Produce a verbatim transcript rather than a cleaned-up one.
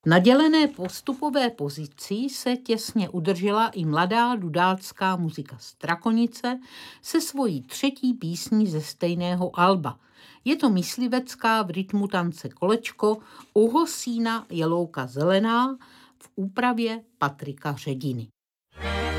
Na dělené postupové pozici se těsně udržela i mladá dudácká muzika Strakonice se svojí třetí písní ze stejného alba. Je to myslivecká v rytmu tance Kolečko u Hosína Jelouka Zelená v úpravě PatrikaŘediny.